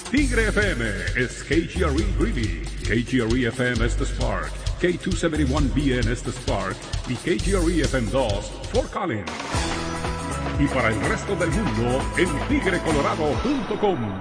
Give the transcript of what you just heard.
Tigre FM is KGRE Greeley, KGRE FM es The Spark, K271BN es The Spark y KGRE FM 2 Fort Collins. Y para el resto del mundo en tigrecolorado.com.